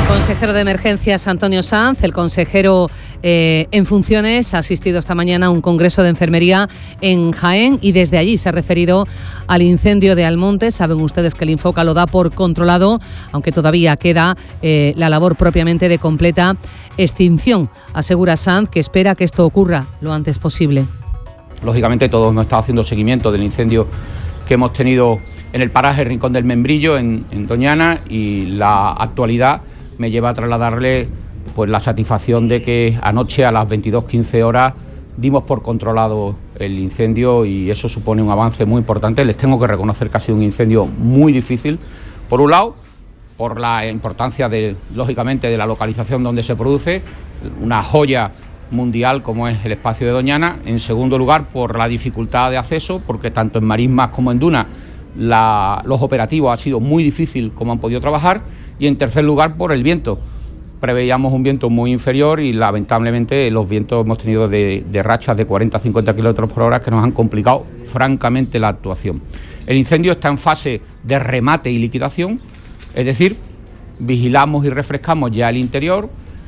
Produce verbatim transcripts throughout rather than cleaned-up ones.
Consejero de Emergencias Antonio Sanz, el consejero eh, en funciones, ha asistido esta mañana a un congreso de enfermería en Jaén y desde allí se ha referido al incendio de Almonte. Saben ustedes que el Infoca lo da por controlado, aunque todavía queda eh, la labor propiamente de completa extinción. Asegura Sanz que espera que esto ocurra lo antes posible. Lógicamente todos hemos estado haciendo seguimiento del incendio que hemos tenido en el paraje Rincón del Membrillo, en, en Doñana, y la actualidad me lleva a trasladarle pues la satisfacción de que anoche a las veintidós quince horas dimos por controlado el incendio y eso supone un avance muy importante. Les tengo que reconocer que ha sido un incendio muy difícil, por un lado, por la importancia de, lógicamente, de la localización donde se produce, una joya mundial como es el espacio de Doñana. En segundo lugar, por la dificultad de acceso, porque tanto en marismas como en dunas la, los operativos ha sido muy difícil como han podido trabajar. Y en tercer lugar, por el viento. Preveíamos un viento muy inferior y lamentablemente los vientos hemos tenido de, de rachas de cuarenta a cincuenta kilómetros por hora que nos han complicado francamente la actuación. El incendio está en fase de remate y liquidación, es decir, vigilamos y refrescamos ya el interior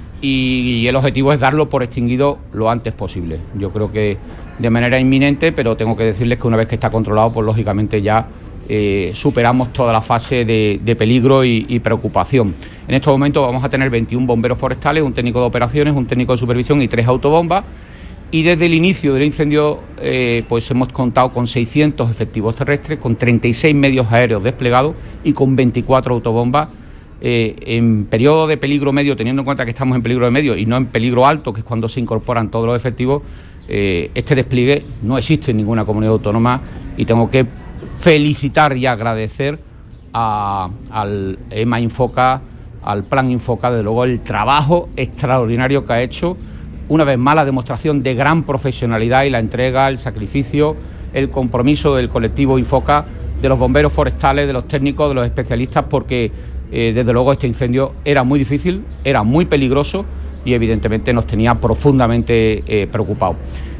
y el objetivo es darlo por extinguido lo antes posible. Yo creo que de manera inminente, pero tengo que decirles que una vez que está controlado, pues lógicamente ya Eh, superamos toda la fase de, de peligro y, y preocupación. En estos momentos vamos a tener veintiún bomberos forestales, un técnico de operaciones, un técnico de supervisión y tres autobombas. Y desde el inicio del incendio eh, pues hemos contado con seiscientos efectivos terrestres, con treinta y seis medios aéreos desplegados y con veinticuatro autobombas. Eh, en periodo de peligro medio, teniendo en cuenta que estamos en peligro de medio y no en peligro alto, que es cuando se incorporan todos los efectivos, eh, este despliegue no existe en ninguna comunidad autónoma y tengo que felicitar y agradecer a, al E M A Infoca, al Plan Infoca, desde luego el trabajo extraordinario que ha hecho, una vez más la demostración de gran profesionalidad y la entrega, el sacrificio, el compromiso del colectivo Infoca, de los bomberos forestales, de los técnicos, de los especialistas, porque eh, desde luego este incendio era muy difícil, era muy peligroso y evidentemente nos tenía profundamente eh, preocupados.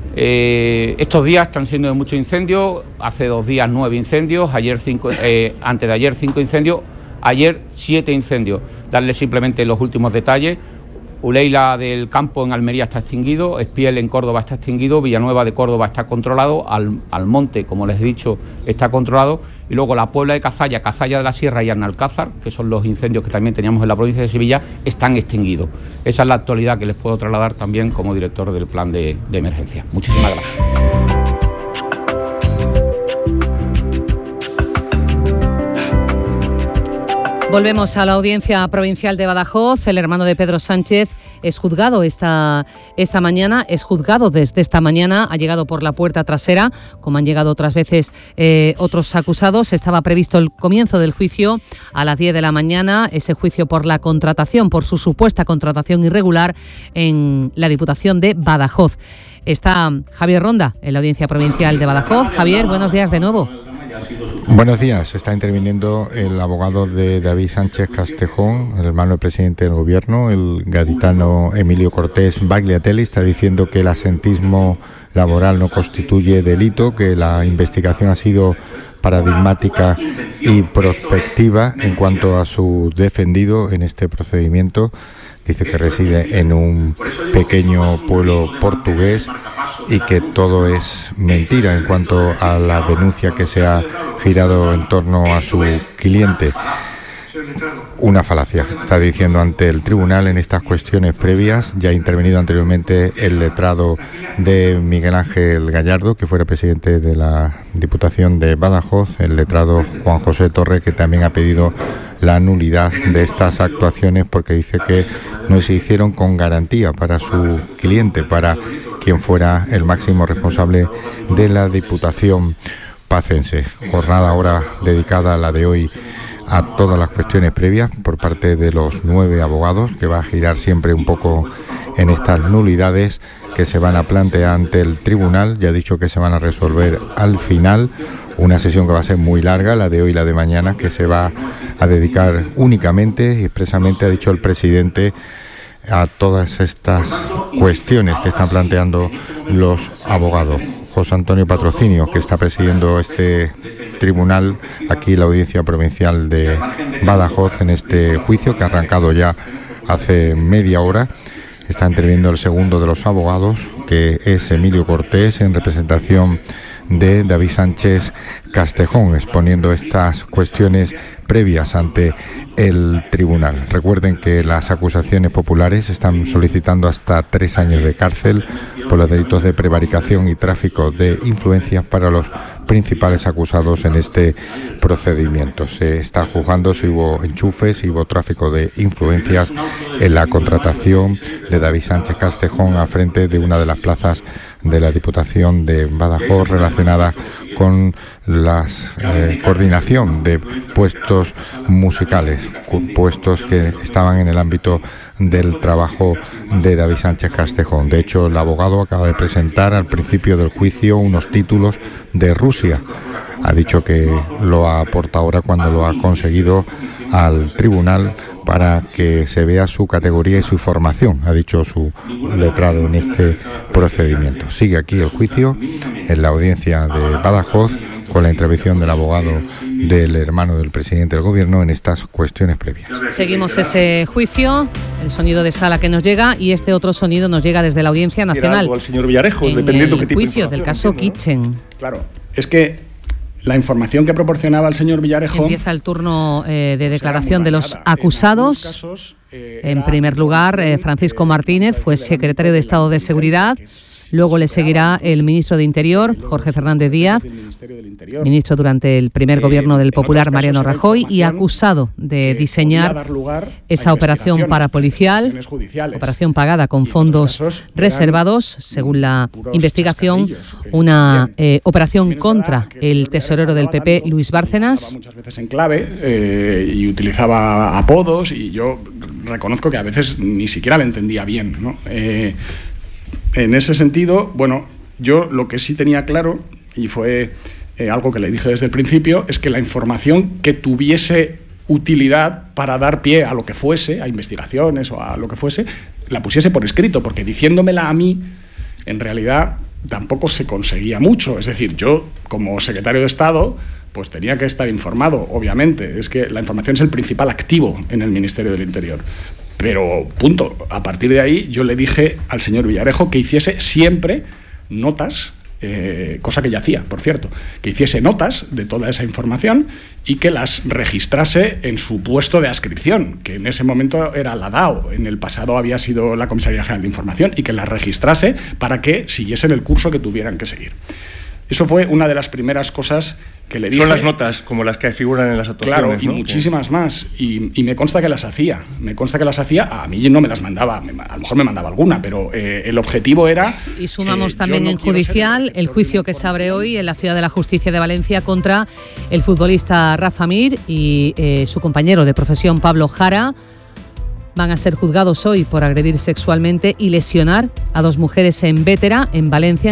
Eh, estos días están siendo de muchos incendios, hace dos días nueve incendios, ayer cinco, eh, antes de ayer cinco incendios, ayer siete incendios. Darle simplemente los últimos detalles: Uleila del Campo en Almería está extinguido, Espiel en Córdoba está extinguido, Villanueva de Córdoba está controlado, Al, Almonte, como les he dicho, está controlado, y luego la Puebla de Cazalla, Cazalla de la Sierra y Arnalcázar, que son los incendios que también teníamos en la provincia de Sevilla, están extinguidos. Esa es la actualidad que les puedo trasladar también como director del plan de, de emergencia. Muchísimas gracias. Volvemos a la Audiencia Provincial de Badajoz. El hermano de Pedro Sánchez es juzgado esta, esta mañana, es juzgado desde esta mañana, ha llegado por la puerta trasera, como han llegado otras veces eh, otros acusados. Estaba previsto el comienzo del juicio a las diez de la mañana, ese juicio por la contratación, por su supuesta contratación irregular en la Diputación de Badajoz. Está Javier Ronda en la Audiencia Provincial de Badajoz. Javier, buenos días de nuevo. Buenos días. Está interviniendo el abogado de David Sánchez Castejón, el hermano del presidente del gobierno, el gaditano Emilio Cortés Bagliatelli. Está diciendo que el asentismo laboral no constituye delito, que la investigación ha sido paradigmática y prospectiva en cuanto a su defendido en este procedimiento. Dice que reside en un pequeño pueblo portugués y que todo es mentira en cuanto a la denuncia que se ha girado en torno a su cliente. Una falacia, está diciendo ante el tribunal en estas cuestiones previas. Ya ha intervenido anteriormente el letrado de Miguel Ángel Gallardo, que fuera presidente de la Diputación de Badajoz, el letrado Juan José Torres, que también ha pedido la nulidad de estas actuaciones porque dice que no se hicieron con garantía para su cliente, para quien fuera el máximo responsable de la Diputación pacense. Jornada ahora dedicada a la de hoy a todas las cuestiones previas por parte de los nueve abogados, que va a girar siempre un poco en estas nulidades que se van a plantear ante el tribunal. Ya ha dicho que se van a resolver al final. Una sesión que va a ser muy larga, la de hoy y la de mañana, que se va a dedicar únicamente y expresamente, ha dicho el presidente, a todas estas cuestiones que están planteando los abogados. José Antonio Patrocinio, que está presidiendo este tribunal, aquí la Audiencia Provincial de Badajoz, en este juicio que ha arrancado ya hace media hora. Está interviniendo el segundo de los abogados, que es Emilio Cortés, en representación de David Sánchez Castejón, exponiendo estas cuestiones previas ante el tribunal. Recuerden que las acusaciones populares están solicitando hasta tres años de cárcel por los delitos de prevaricación y tráfico de influencias para los principales acusados en este procedimiento. Se está juzgando si hubo enchufes, si hubo tráfico de influencias en la contratación de David Sánchez Castejón a frente de una de las plazas de la Diputación de Badajoz relacionada con la eh, coordinación de puestos musicales, puestos que estaban en el ámbito del trabajo de David Sánchez Castejón. De hecho, el abogado acaba de presentar al principio del juicio unos títulos de Rusia. Ha dicho que lo aporta ahora cuando lo ha conseguido al tribunal para que se vea su categoría y su formación, ha dicho su letrado en este procedimiento. Sigue aquí el juicio en la audiencia de Badajoz con la intervención del abogado del hermano del presidente del gobierno en estas cuestiones previas. Seguimos ese juicio, el sonido de sala que nos llega y este otro sonido nos llega desde la Audiencia Nacional. Al señor Villarejo, en dependiendo el qué tipo juicio de del caso Kitchen. Claro, es que la información que proporcionaba el señor Villarejo... Empieza el turno eh, de declaración de los acusados. En, casos, eh, en primer lugar, eh, Francisco Martínez fue secretario de Estado de Seguridad. Luego le seguirá el ministro de Interior, Jorge Fernández Díaz, ministro durante el primer gobierno del popular Mariano Rajoy y acusado de diseñar esa operación parapolicial, operación pagada con fondos reservados, según la investigación, una eh, operación contra el tesorero del P P, Luis Bárcenas. Muchas veces en clave eh, y utilizaba apodos y yo reconozco que a veces ni siquiera le entendía bien, ¿no? Eh, En ese sentido, bueno, yo lo que sí tenía claro, y fue eh, algo que le dije desde el principio, es que la información que tuviese utilidad para dar pie a lo que fuese, a investigaciones o a lo que fuese, la pusiese por escrito, porque diciéndomela a mí, en realidad tampoco se conseguía mucho. Es decir, yo, como secretario de Estado, pues tenía que estar informado, obviamente. Es que la información es el principal activo en el Ministerio del Interior. Pero, punto, a partir de ahí yo le dije al señor Villarejo que hiciese siempre notas, eh, cosa que ya hacía, por cierto, que hiciese notas de toda esa información y que las registrase en su puesto de adscripción, que en ese momento era la D A O, en el pasado había sido la Comisaría General de Información, y que las registrase para que siguiesen el curso que tuvieran que seguir. Eso fue una de las primeras cosas que le dije. Son las notas como las que figuran en las actuaciones. Claro, y ¿no? muchísimas más. Y, y me consta que las hacía. Me consta que las hacía. A mí no me las mandaba. Me, a lo mejor me mandaba alguna, pero eh, el objetivo era... Y sumamos eh, también no en judicial el juicio que se abre hoy en la Ciudad de la Justicia de Valencia contra el futbolista Rafa Mir y eh, su compañero de profesión Pablo Jara. Van a ser juzgados hoy por agredir sexualmente y lesionar a dos mujeres en Bétera, en Valencia.